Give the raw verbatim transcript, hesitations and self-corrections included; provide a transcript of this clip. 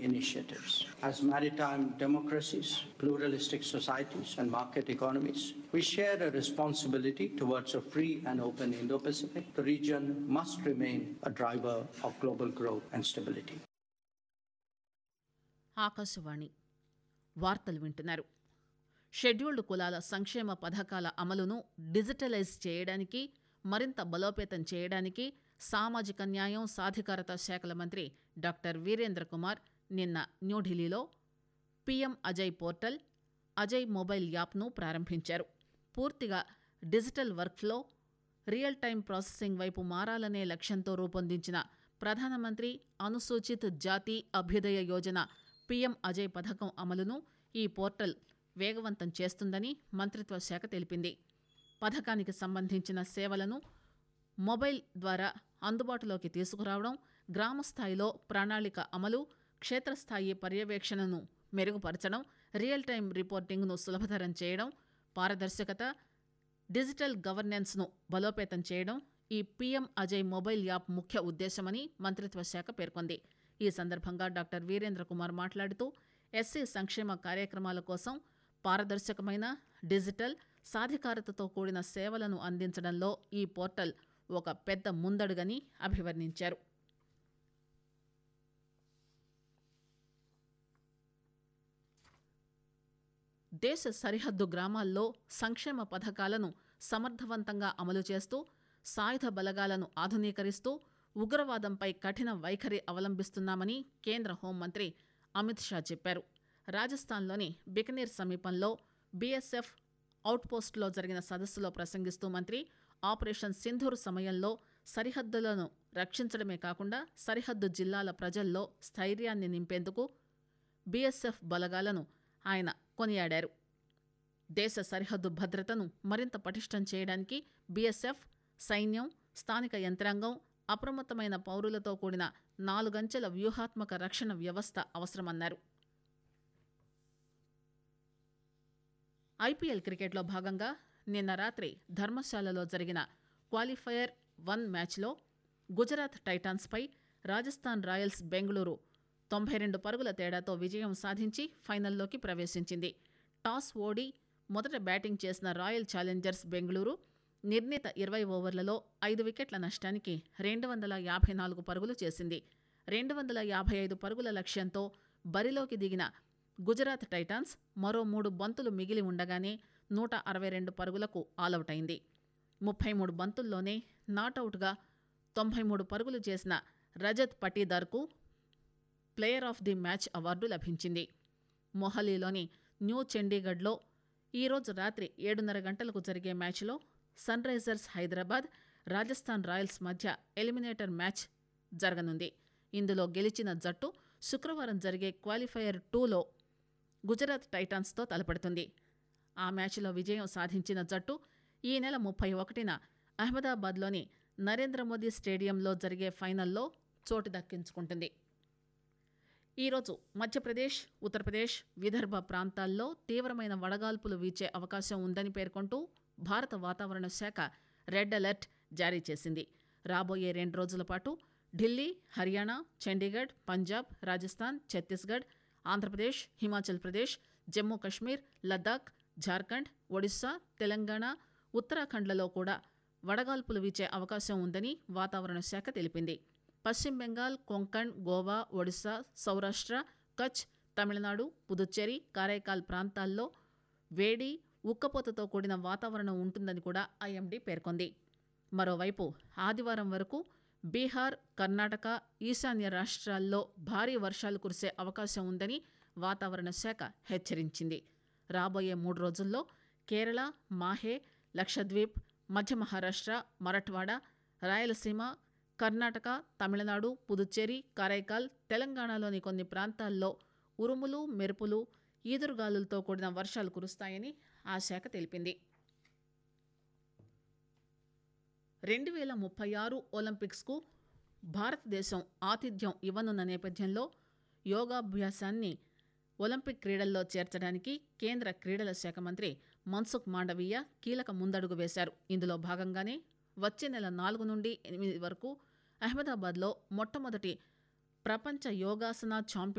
initiatives. As maritime democracies, pluralistic societies, and market economies, we share a responsibility towards a free and open Indo-Pacific. The region must remain a driver of global growth and stability. Akashvani వార్తలు వింటున్నారు. Scheduled కులాల సంక్షేమ పథకాల అమలును digitalise చేయడానికి, మరింత బలోపేతం చేయడానికి సామాజిక న్యాయం సాధికారత శాఖల మంత్రి డాక్టర్ వీరేంద్ర కుమార్ నిన్న న్యూఢిల్లీలో PM Ajay portal, Ajay mobile యాప్ను ప్రారంభించారు. పూర్తిగా digital workflow, real time processing వైపు మారాలనే లక్ష్యంతో రూపొందించిన ప్రధానమంత్రి అనుసూచిత్ జాతి అభ్యుదయ యోజన పీఎం అజయ్ పథకం అమలును ఈ పోర్టల్ వేగవంతం చేస్తుందని మంత్రిత్వ శాఖ తెలిపింది. పథకానికి సంబంధించిన సేవలను మొబైల్ ద్వారా అందుబాటులోకి తీసుకురావడం, గ్రామస్థాయిలో ప్రణాళిక అమలు, క్షేత్రస్థాయి పర్యవేక్షణను మెరుగుపరచడం, రియల్ టైం రిపోర్టింగ్ను సులభతరం చేయడం, పారదర్శకత, డిజిటల్ గవర్నెన్స్ను బలోపేతం చేయడం ఈ పీఎం అజయ్ మొబైల్ యాప్ ముఖ్య ఉద్దేశమని మంత్రిత్వ శాఖ పేర్కొంది. ఈ సందర్భంగా డాక్టర్ వీరేంద్ర కుమార్ మాట్లాడుతూ ఎస్సీ సంక్షేమ కార్యక్రమాల కోసం పారదర్శకమైన, డిజిటల్, సాధికారతతో కూడిన సేవలను అందించడంలో ఈ పోర్టల్ ఒక పెద్ద ముందడుగని అభివర్ణించారు. దేశ సరిహద్దు గ్రామాల్లో సంక్షేమ పథకాలను సమర్థవంతంగా అమలు చేస్తూ, సాయుధ బలగాలను ఆధునీకరిస్తూ ఉగ్రవాదంపై కఠిన వైఖరి అవలంబిస్తున్నామని కేంద్ర హోంమంత్రి అమిత్ షా చెప్పారు. రాజస్థాన్లోని బికనీర్ సమీపంలో బీఎస్ఎఫ్ అవుట్పోస్టులో జరిగిన సదస్సులో ప్రసంగిస్తూ మంత్రి ఆపరేషన్ సింధూర్ సమయంలో సరిహద్దులను రక్షించడమే కాకుండా సరిహద్దు జిల్లాల ప్రజల్లో స్థైర్యాన్ని నింపేందుకు బీఎస్ఎఫ్ బలగాలను ఆయన కొనియాడారు. దేశ సరిహద్దు భద్రతను మరింత పటిష్టం చేయడానికి బీఎస్ఎఫ్, సైన్యం, స్థానిక యంత్రాంగం, అప్రమత్తమైన పౌరులతో కూడిన నాలుగంచెల వ్యూహాత్మక రక్షణ వ్యవస్థ అవసరమన్నారు. ఐపీఎల్ క్రికెట్లో భాగంగా నిన్న రాత్రి ధర్మశాలలో జరిగిన క్వాలిఫైయర్ వన్ మ్యాచ్లో గుజరాత్ టైటాన్స్పై రాజస్థాన్ రాయల్స్ బెంగళూరు తొంభై రెండు పరుగుల తేడాతో విజయం సాధించి ఫైనల్లోకి ప్రవేశించింది. టాస్ ఓడి మొదట బ్యాటింగ్ చేసిన రాయల్ ఛాలెంజర్స్ బెంగళూరు నిర్ణీత ఇరవై ఓవర్లలో ఐదు వికెట్ల నష్టానికి రెండు వందల యాభై నాలుగు పరుగులు చేసింది. రెండు వందల యాభై ఐదు పరుగుల లక్ష్యంతో బరిలోకి దిగిన గుజరాత్ టైటాన్స్ మరో మూడు బంతులు మిగిలి ఉండగానే నూట అరవై రెండు పరుగులకు ఆలౌట్ అయింది. ముప్పై మూడు బంతుల్లోనే నాటౌట్గా తొంభై మూడు పరుగులు చేసిన Rajat పటీదార్కు player of the match award లభించింది. మొహాలీలోని న్యూ చండీగఢ్లో ఈరోజు రాత్రి ఏడున్నర గంటలకు జరిగే మ్యాచ్లో sun Risers Hyderabad, Rajasthan Royals మధ్య ఎలిమినేటర్ మ్యాచ్ జరగనుంది. ఇందులో గెలిచిన జట్టు శుక్రవారం జరిగే క్వాలిఫైయర్ టూలో గుజరాత్ టైటాన్స్తో తలపడుతుంది. ఆ మ్యాచ్లో విజయం సాధించిన జట్టు ఈ నెల ముప్పై ఒకటిన అహ్మదాబాద్లోని నరేంద్ర మోదీ స్టేడియంలో జరిగే ఫైనల్లో చోటు దక్కించుకుంటుంది. ఈరోజు మధ్యప్రదేశ్, ఉత్తరప్రదేశ్, విదర్భ ప్రాంతాల్లో తీవ్రమైన వడగాల్పులు వీచే అవకాశం ఉందని పేర్కొంటూ భారత వాతావరణ శాఖ రెడ్ అలర్ట్ జారీ చేసింది. రాబోయే రెండు రోజుల పాటు ఢిల్లీ, హర్యానా, చండీగఢ్, పంజాబ్, రాజస్థాన్, ఛత్తీస్గఢ్, ఆంధ్రప్రదేశ్, హిమాచల్ ప్రదేశ్, జమ్మూ కశ్మీర్, లద్దాఖ్, జార్ఖండ్, ఒడిశా, తెలంగాణ, ఉత్తరాఖండ్లలో కూడా వడగాల్పులు వీచే అవకాశం ఉందని వాతావరణ శాఖ తెలిపింది. పశ్చిమ బెంగాల్, కొంకణ్, గోవా, ఒడిశా, సౌరాష్ట్ర, కచ్, తమిళనాడు, పుదుచ్చేరి, కారైకాల్ ప్రాంతాల్లో వేడి, ఉక్కపోతతో కూడిన వాతావరణం ఉంటుందని కూడా ఐఎండీ పేర్కొంది. మరోవైపు ఆదివారం వరకు బీహార్, కర్ణాటక, ఈశాన్య రాష్ట్రాల్లో భారీ వర్షాలు కురిసే అవకాశం ఉందని వాతావరణ శాఖ హెచ్చరించింది. రాబోయే మూడు రోజుల్లో కేరళ, మాహే, లక్షద్వీప్, మధ్య మహారాష్ట్ర, మరఠ్వాడ, రాయలసీమ, కర్ణాటక, తమిళనాడు, పుదుచ్చేరి, కారైకాల్, తెలంగాణలోని కొన్ని ప్రాంతాల్లో ఉరుములు, మెరుపులు, ఈదురుగాలులతో కూడిన వర్షాలు కురుస్తాయని ఆ శాఖ తెలిపింది. రెండు వేల ముప్పై ఆరు ఒలింపిక్స్కు భారతదేశం ఆతిథ్యం ఇవ్వనున్న నేపథ్యంలో యోగాభ్యాసాన్ని ఒలింపిక్ క్రీడల్లో చేర్చడానికి కేంద్ర క్రీడల శాఖ మంత్రి మన్సుఖ్ మాండవీయ కీలక ముందడుగు వేశారు. ఇందులో భాగంగానే వచ్చే నెల నాలుగు నుండి ఎనిమిది వరకు అహ్మదాబాద్లో మొట్టమొదటి ప్రపంచ యోగాసన ఛాంపియన్